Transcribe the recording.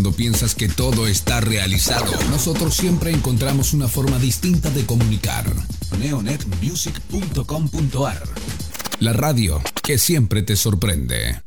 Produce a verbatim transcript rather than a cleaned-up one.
cuando piensas que todo está realizado, nosotros siempre encontramos una forma distinta de comunicar. neonet music punto com punto ar La radio que siempre te sorprende.